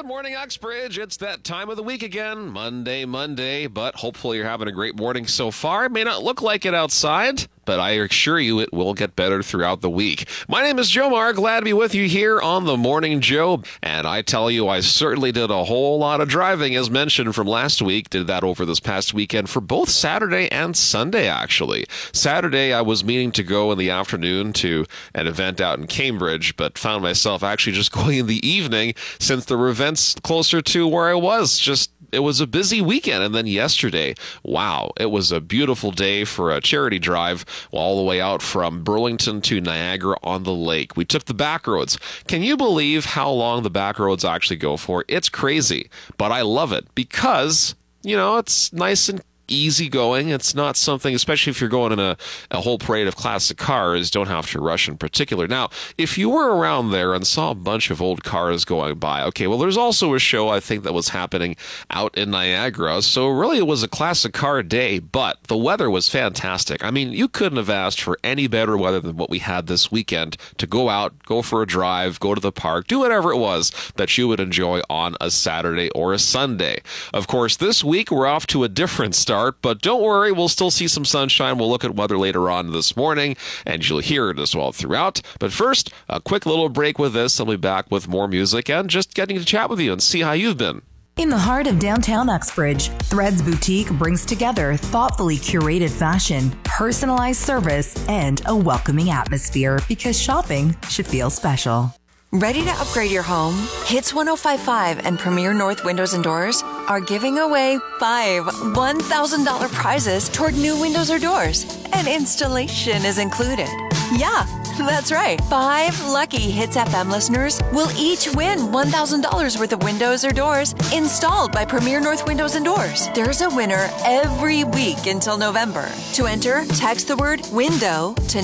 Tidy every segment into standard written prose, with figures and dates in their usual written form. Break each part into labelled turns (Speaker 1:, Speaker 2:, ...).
Speaker 1: Good morning, Uxbridge. It's that time of the week again, Monday, but hopefully you're having a great morning so far. It may not look like it outside, but I assure you it will get better throughout the week. My name is Joe Marr. Glad to be with you here on The Morning Joe. And I tell you, I certainly did a whole lot of driving, as mentioned from last week. Did that over this past weekend for both Saturday and Sunday, actually. Saturday, I was meaning to go in the afternoon to an event out in Cambridge, but found myself actually just going in the evening since there were events closer to where I was. It was a busy weekend. And then yesterday, wow, it was a beautiful day for a charity drive all the way out from Burlington to Niagara-on-the-Lake. We took the back roads. Can you believe how long the back roads actually go for? It's crazy, but I love it because, it's nice and easy going. It's not something, especially if you're going in a whole parade of classic cars, don't have to rush in particular. Now, if you were around there and saw a bunch of old cars going by, okay, well, there's also a show, I think, that was happening out in Niagara. So really, it was a classic car day, but the weather was fantastic. I mean, you couldn't have asked for any better weather than what we had this weekend to go out, go for a drive, go to the park, do whatever it was that you would enjoy on a Saturday or a Sunday. Of course, this week, we're off to a different start. But don't worry, we'll still see some sunshine. We'll look at weather later on this morning, and you'll hear it as well throughout. But first, a quick little break with this. I'll be back with more music and just getting to chat with you and see how you've been.
Speaker 2: In the heart of downtown Uxbridge, Threads Boutique brings together thoughtfully curated fashion, personalized service, and a welcoming atmosphere because shopping should feel special.
Speaker 3: Ready to upgrade your home? Hits 105.5 and Premier North Windows and Doors are giving away 5 $1,000 prizes toward new windows or doors, and installation is included. Yeah, that's right. 5 lucky Hits FM listeners will each win $1,000 worth of windows or doors installed by Premier North Windows and Doors. There's a winner every week until November. To enter, text the word WINDOW to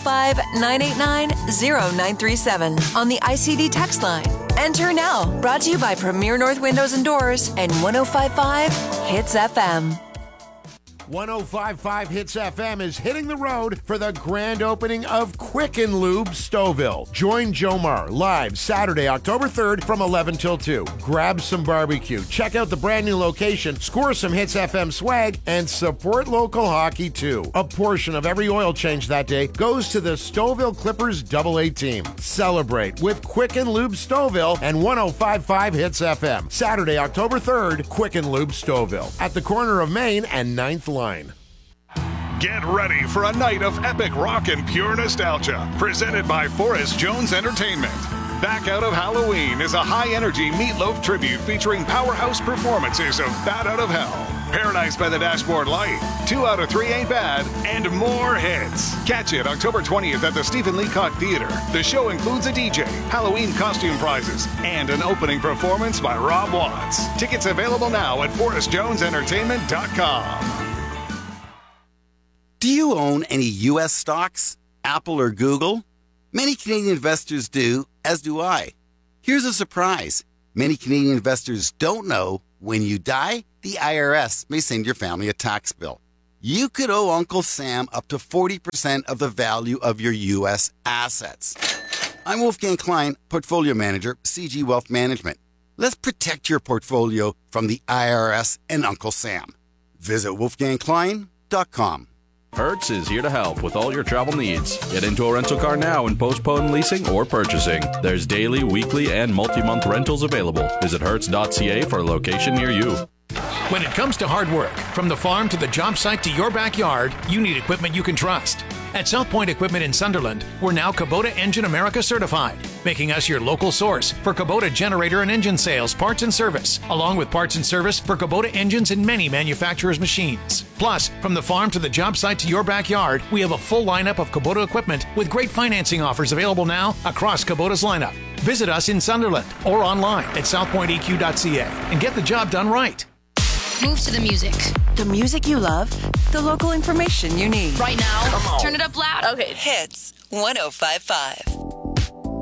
Speaker 3: 905-989-0937 on the ICD text line. Enter now. Brought to you by Premier North Windows and Doors and 105.5 Hits FM.
Speaker 4: 105.5 Hits FM is hitting the road for the grand opening of Quicken Lube Stouffville. Join Joe Marr live Saturday, October 3rd from 11 till 2. Grab some barbecue, check out the brand new location, score some Hits FM swag, and support local hockey too. A portion of every oil change that day goes to the Stouffville Clippers AA team. Celebrate with Quicken Lube Stouffville and 105.5 Hits FM. Saturday, October 3rd, Quicken Lube Stouffville at the corner of Main and 9th line.
Speaker 5: Get ready for a night of epic rock and pure nostalgia, presented by Forrest Jones Entertainment. Back Out of Halloween is a high-energy Meatloaf tribute featuring powerhouse performances of Bat Out of Hell, Paradise by the Dashboard Light, 2 Out of 3 Ain't Bad, and more hits. Catch it October 20th at the Stephen Leacock Theater. The show includes a DJ, Halloween costume prizes, and an opening performance by Rob Watts. Tickets available now at ForrestJonesEntertainment.com.
Speaker 6: Do you own any U.S. stocks, Apple or Google? Many Canadian investors do, as do I. Here's a surprise. Many Canadian investors don't know when you die, the IRS may send your family a tax bill. You could owe Uncle Sam up to 40% of the value of your U.S. assets. I'm Wolfgang Klein, Portfolio Manager, CG Wealth Management. Let's protect your portfolio from the IRS and Uncle Sam. Visit wolfgangklein.com.
Speaker 7: Hertz is here to help with all your travel needs. Get into a rental car now and postpone leasing or purchasing. There's daily, weekly, and multi-month rentals available. Visit hertz.ca for a location near you.
Speaker 8: When it comes to hard work, from the farm to the job site to your backyard, you need equipment you can trust. At South Point Equipment in Sunderland, we're now Kubota Engine America certified, making us your local source for Kubota generator and engine sales, parts and service, along with parts and service for Kubota engines and many manufacturers' machines. Plus, from the farm to the job site to your backyard, we have a full lineup of Kubota equipment with great financing offers available now across Kubota's lineup. Visit us in Sunderland or online at southpointeq.ca and get the job done right.
Speaker 9: Move to the music.
Speaker 3: The music you love, the local information you need.
Speaker 9: Right now, turn it up loud.
Speaker 3: Okay. Hits 105.5.